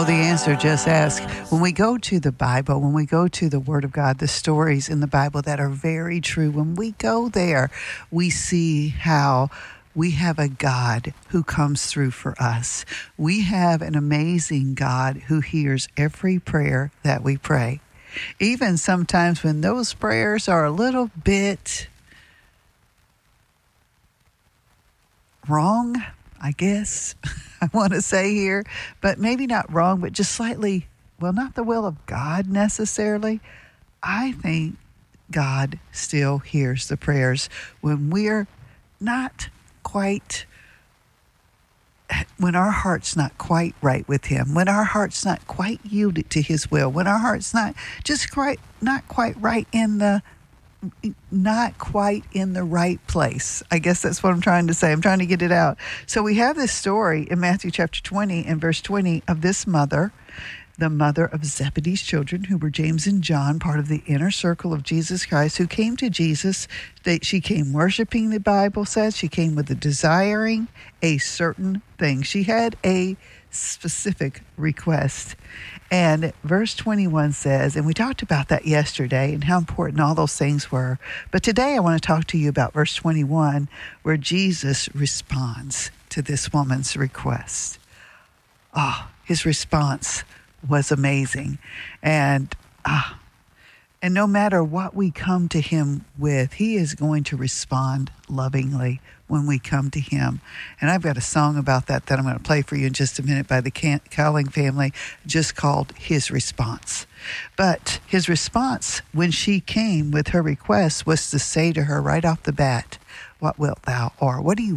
the answer, just ask. When we go to the Bible, when we go to the Word of God, the stories in the Bible that are very true, when we go there, we see how we have a God who comes through for us. We have an amazing God who hears every prayer that we pray. Even sometimes when those prayers are a little bit wrong, I guess I want to say here, but maybe not wrong, but just slightly, well, not the will of God necessarily. I think God still hears the prayers when we're not quite, when our heart's not quite right with Him, when our heart's not quite yielded to His will, when our heart's not quite right in the right place. I guess that's what I'm trying to say. I'm trying to get it out. So we have this story in Matthew chapter 20 and verse 20 of this mother, the mother of Zebedee's children, who were James and John, part of the inner circle of Jesus Christ, who came to Jesus. She came worshiping, the Bible says. She came with desiring a certain thing. She had a specific request. And verse 21 says, and we talked about that yesterday and how important all those things were. But today I want to talk to you about verse 21, where Jesus responds to this woman's request. His response was amazing. And no matter what we come to Him with, He is going to respond lovingly when we come to Him. And I've got a song about that I'm going to play for you in just a minute by the Cowling family, just called His Response. But His response when she came with her request was to say to her right off the bat, "What wilt thou?" or "What do you